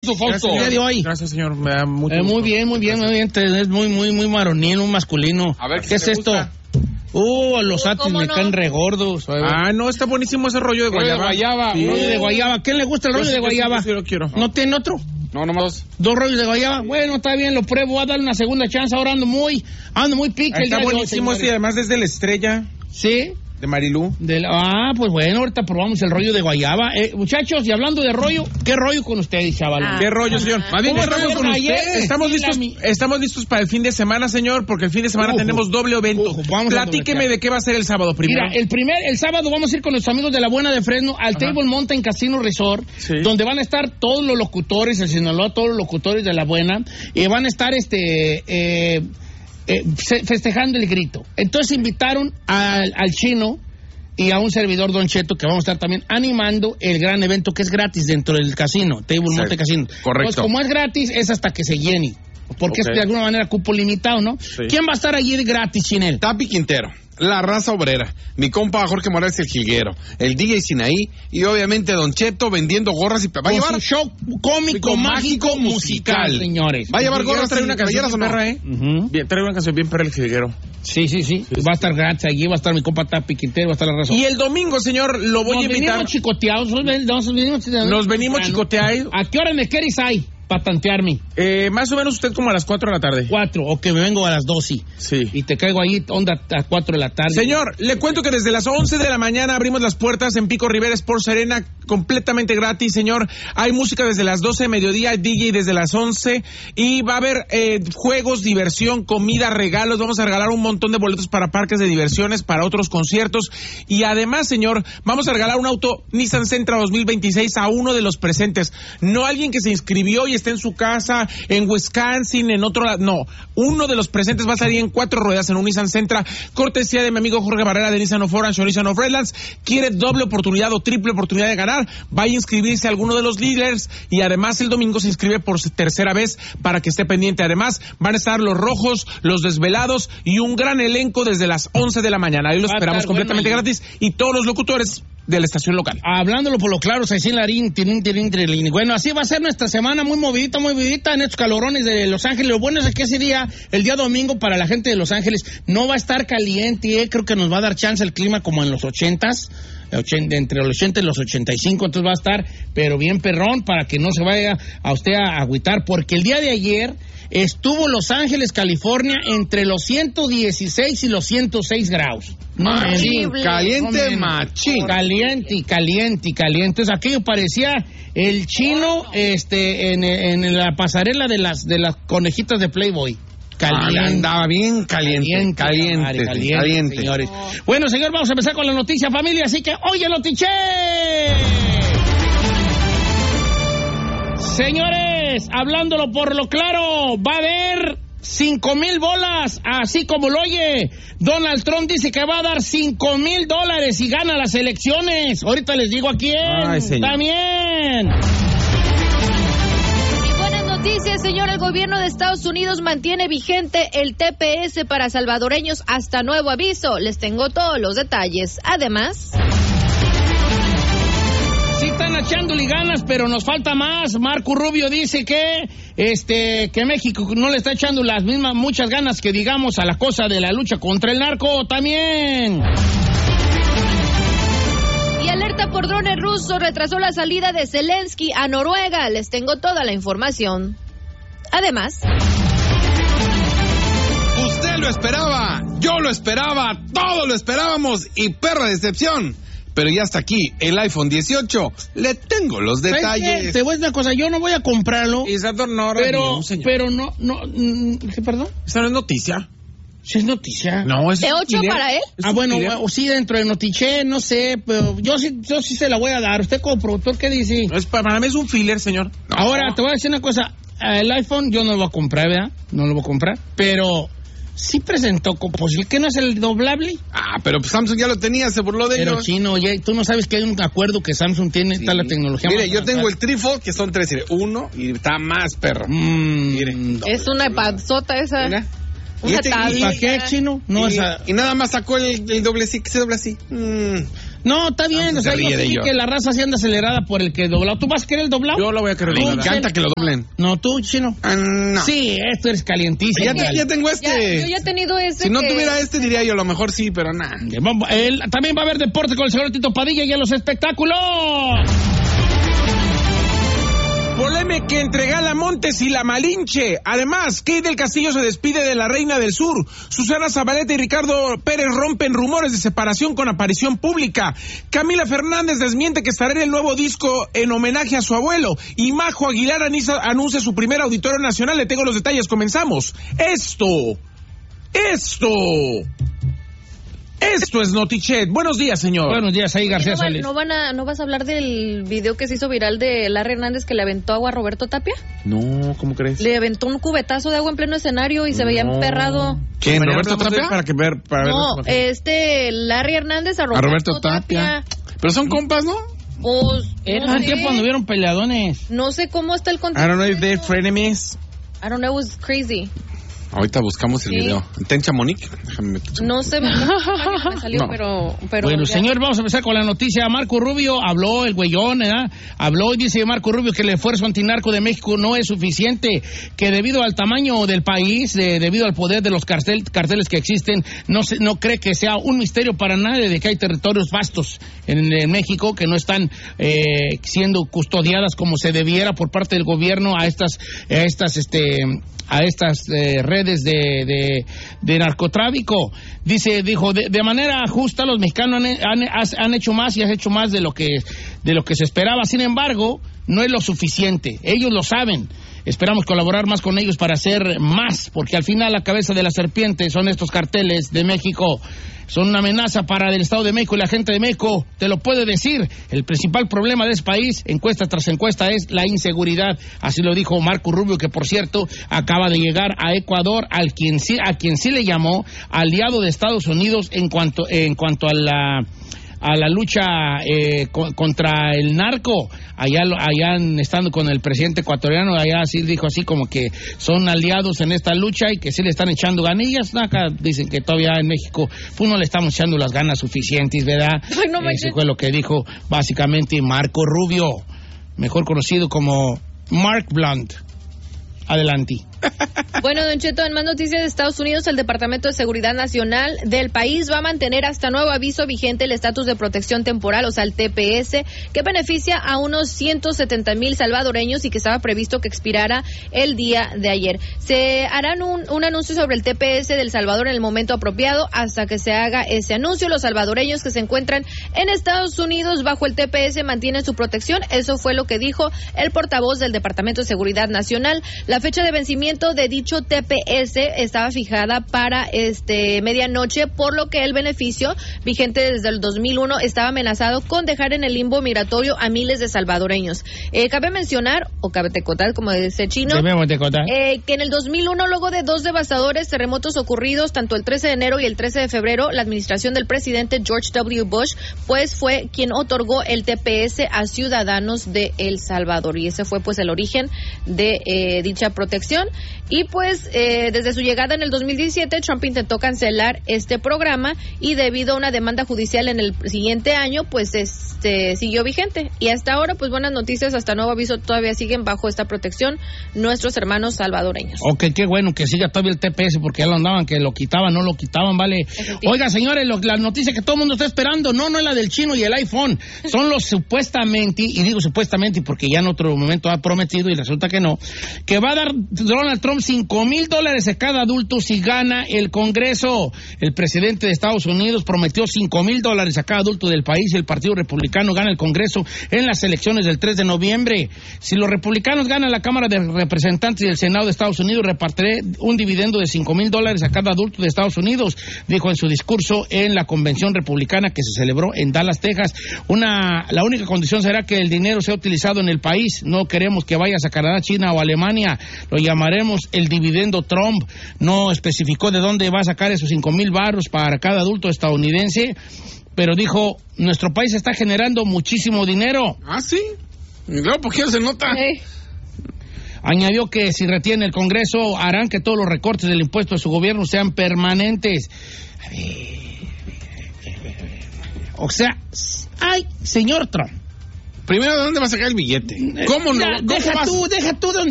Fausto. Gracias, señor. Me da mucho gusto. Muy bien. Es muy varonil, muy masculino. A ver, ¿qué es esto? Los atis me caen regordos. No, está buenísimo ese rollo de guayaba. Sí. Rollo de guayaba. ¿Quién le gusta el rollo de guayaba? Yo lo quiero. ¿No tiene otro? No, nomás 2 rollos de guayaba. Bueno, está bien, lo pruebo. Voy a darle una segunda chance. Ahora ando muy pique. Está buenísimo este, y además desde la estrella. ¿Sí? De Marilú. Pues bueno, ahorita probamos el rollo de guayaba. Muchachos, y hablando de rollo, ¿qué rollo con ustedes, chaval? ¿Qué rollo, señor? Más bien estamos con usted. Estamos listos para el fin de semana, señor, porque el fin de semana tenemos doble evento. Platíqueme de qué va a ser el sábado primero. Mira, el sábado vamos a ir con nuestros amigos de La Buena de Fresno al Table Mountain Casino Resort, donde van a estar todos los locutores, el Sinaloa, todos los locutores de La Buena, y van a estar festejando el grito. Entonces invitaron al Chino y a un servidor, Don Cheto, que vamos a estar también animando el gran evento que es gratis dentro del casino, Table Mountain Casino. Correcto. Pues como es gratis, es hasta que se llene, porque es de alguna manera cupo limitado, ¿no? Sí. ¿Quién va a estar allí gratis, Chinel? Tapi Quintero, la raza obrera, mi compa Jorge Morales el Jilguero, el DJ Sinaí y obviamente Don Cheto vendiendo gorras y va a llevar su show cómico, mágico, musical, señores. Va a llevar gorras, trae una cabellera o no. Bien, trae una canción bien perra el Jilguero. Sí. Va a estar gratis allí, va a estar mi compa Tapi Quintero, va a estar la raza. Y el domingo, señor, lo voy a invitar. Venimos chicoteados, nos venimos chicoteados. ¿A qué hora me queréis ahí? Para tantearme. Más o menos usted como a las 4 de la tarde. 4, o que me vengo a las 2, sí. Y te caigo ahí, onda, a 4 de la tarde. Señor, le cuento que desde las 11 de la mañana abrimos las puertas en Pico Rivera Sports Arena, completamente gratis, señor. Hay música desde las 12 de mediodía, hay DJ desde las 11, y va a haber juegos, diversión, comida, regalos. Vamos a regalar un montón de boletos para parques de diversiones, para otros conciertos, y además, señor, vamos a regalar un auto Nissan Sentra 2026 a uno de los presentes. No alguien que se inscribió y está en su casa, en Wisconsin, en otro lado. No, uno de los presentes va a salir en 4 ruedas en un Nissan Sentra, cortesía de mi amigo Jorge Barrera de Nissan of Orange o Nissan of Redlands. Quiere doble oportunidad o triple oportunidad de ganar, vaya a inscribirse a alguno de los líderes, y además el domingo se inscribe por tercera vez para que esté pendiente. Además van a estar los rojos, los desvelados y un gran elenco desde las 11 de la mañana. Ahí lo esperamos completamente gratis, y todos los locutores de la estación local. Hablándolo por lo claro, bueno, así va a ser nuestra semana, muy movidita en estos calorones de Los Ángeles. Lo bueno es que ese día, el día domingo, para la gente de Los Ángeles, no va a estar caliente, creo que nos va a dar chance el clima como en los 80s, entre los 80 y los 85, entonces va a estar, pero bien perrón, para que no se vaya a usted a agüitar, porque el día de ayer estuvo Los Ángeles, California, entre los 116 y los 106 grados. Caliente, machín. Caliente. Entonces aquello parecía el Chino en la pasarela de las conejitas de Playboy. Andaba bien caliente, señores. Bueno, señor, vamos a empezar con la noticia, familia, así que oye, notiche. Señores, hablándolo por lo claro, va a haber 5,000 bolas, así como lo oye. Donald Trump dice que va a dar $5,000 si gana las elecciones. Ahorita les digo a quién. También. Noticias, señor, el gobierno de Estados Unidos mantiene vigente el TPS para salvadoreños hasta nuevo aviso. Les tengo todos los detalles. Además, sí están echándole ganas, pero nos falta más. Marco Rubio dice que México no le está echando muchas ganas que digamos a la cosa de la lucha contra el narco también. Y alerta por drones rusos, retrasó la salida de Zelensky a Noruega. Les tengo toda la información. Además, usted lo esperaba, yo lo esperaba, todos lo esperábamos, y perra decepción. Pero ya está aquí el iPhone 18. Le tengo los detalles. Te voy a decir una cosa, yo no voy a comprarlo. Pero no, ¿perdón? ¿Esa no es noticia? Sí es noticia. No, es ¿de 8 para él? Bueno, sí, dentro de Notiche, no sé, pero yo sí se la voy a dar. ¿Usted como productor qué dice? Para mí es un filler, señor. No. Ahora, te voy a decir una cosa. El iPhone yo no lo voy a comprar, ¿verdad? No lo voy a comprar, pero sí presentó como posible. ¿Qué no es el doblable? Pero Samsung ya lo tenía, se burló de ellos. Pero Chino, tú no sabes que hay un acuerdo que Samsung tiene, está la tecnología. Mire, yo tengo el Trifold, que son 3, uno, y está más perro. Mire. Es una panzota esa. Mira. ¿Y para qué, Chino? No, y nada más sacó el doble sí, que se dobla así. No, está bien, o sea, yo sé que la raza se anda acelerada por el que doblado. ¿Tú vas a querer el doblado? Yo lo voy a querer. Me encanta que lo doblen. No, tú, Chino. No. Sí, esto eres calientísimo. Ya tengo este. Yo ya he tenido ese. Si no tuviera este, diría yo, a lo mejor sí, pero nada. También va a haber deporte con el señor Tito Padilla y en los espectáculos. Polémica entre Gala Montes y la Malinche. Además, Kate del Castillo se despide de la Reina del Sur. Susana Zabaleta y Ricardo Pérez rompen rumores de separación con aparición pública. Camila Fernández desmiente que estará en el nuevo disco en homenaje a su abuelo. Y Majo Aguilar anuncia su primer auditorio nacional. Le tengo los detalles, comenzamos. Esto es Notichet. Buenos días, señor. Buenos días, ahí García Solís. ¿No vas a hablar del video que se hizo viral de Larry Hernández que le aventó agua a Roberto Tapia? No, ¿cómo crees? Le aventó un cubetazo de agua en pleno escenario y se veía emperrado. ¿Quién? ¿Roberto Tapia? Para ver. Larry Hernández a Roberto Tapia. Pero son compas, ¿no? Pues, Era el tiempo cuando vieron peleadones. No sé cómo está el I contexto. don't know if they're frenemies. I don't know, it was crazy. Ahorita buscamos el video. ¿Tencha Monique? Déjame meter. No sé, me salió, No. pero Bueno, ya. señor, vamos a empezar con la noticia. Marco Rubio habló, el güeyón, ¿verdad? Habló y dice Marco Rubio que el esfuerzo antinarco de México no es suficiente, que debido al tamaño del país, debido al poder de los carteles que existen, no cree que sea un misterio para nadie de que hay territorios vastos en México que no están siendo custodiadas como se debiera por parte del gobierno a estas redes de narcotráfico. Dijo, de manera justa los mexicanos han hecho más y has hecho más de lo que se esperaba. Sin embargo, no es lo suficiente. Ellos lo saben. Esperamos colaborar más con ellos para hacer más, porque al final la cabeza de la serpiente son estos carteles de México. Son una amenaza para el Estado de México y la gente de México te lo puede decir. El principal problema de ese país, encuesta tras encuesta, es la inseguridad. Así lo dijo Marco Rubio, que por cierto acaba de llegar a Ecuador, a quien sí le llamó aliado de Estados Unidos en cuanto a la lucha contra el narco. Allá estando con el presidente ecuatoriano, allá sí dijo así como que son aliados en esta lucha y que sí le están echando ganillas. Acá dicen que todavía en México pues no le estamos echando las ganas suficientes, ¿verdad? Ay, no Eso fue lo que dijo básicamente Marco Rubio, mejor conocido como Mark Blunt. Adelante. Bueno, Don Cheto, en más noticias de Estados Unidos, el Departamento de Seguridad Nacional del país va a mantener hasta nuevo aviso vigente el estatus de protección temporal, o sea, el TPS, que beneficia a unos 170,000 salvadoreños y que estaba previsto que expirara el día de ayer. Se harán un anuncio sobre el TPS del Salvador en el momento apropiado. Hasta que se haga ese anuncio, los salvadoreños que se encuentran en Estados Unidos bajo el TPS mantienen su protección. Eso fue lo que dijo el portavoz del Departamento de Seguridad Nacional. La fecha de vencimiento de dicho TPS estaba fijada para medianoche, por lo que el beneficio vigente desde el 2001 estaba amenazado con dejar en el limbo migratorio a miles de salvadoreños. Cabe mencionar, o cabe tecotar, como dice Chino, que en el 2001, luego de 2 devastadores terremotos ocurridos tanto el 13 de enero y el 13 de febrero, la administración del presidente George W. Bush pues fue quien otorgó el TPS a ciudadanos de El Salvador, y ese fue pues el origen de dicha protección. Y pues desde su llegada en el 2017, Trump intentó cancelar este programa, y debido a una demanda judicial en el siguiente año, pues siguió vigente. Y hasta ahora, pues buenas noticias, hasta nuevo aviso, todavía siguen bajo esta protección nuestros hermanos salvadoreños. Ok, qué bueno que siga todavía el TPS, porque ya lo andaban, que lo quitaban, no lo quitaban, vale. Oiga, señores, la noticia que todo el mundo está esperando, no es la del chino y el iPhone, son los supuestamente, y digo supuestamente porque ya en otro momento ha prometido y resulta que no, que va a dar Donald Trump $5,000 a cada adulto si gana el Congreso. El presidente de Estados Unidos prometió $5,000 a cada adulto del país si el Partido Republicano gana el Congreso en las elecciones del 3 de noviembre. Si los republicanos ganan la Cámara de Representantes y el Senado de Estados Unidos, repartiré un dividendo de $5,000 a cada adulto de Estados Unidos, dijo en su discurso en la convención republicana que se celebró en Dallas, Texas. La única condición será que el dinero sea utilizado en el país. No queremos que vayas a Canadá, China o Alemania. Lo llamaremos el dividendo Trump. No especificó de dónde va a sacar esos $5,000 para cada adulto estadounidense, pero dijo, nuestro país está generando muchísimo dinero. ¿Ah, sí? Y luego, ¿por qué se nota? Añadió que si retiene el Congreso, harán que todos los recortes del impuesto de su gobierno sean permanentes. O sea, ay, señor Trump. Primero, ¿de dónde va a sacar el billete? ¿Cómo no? Deja tú de dónde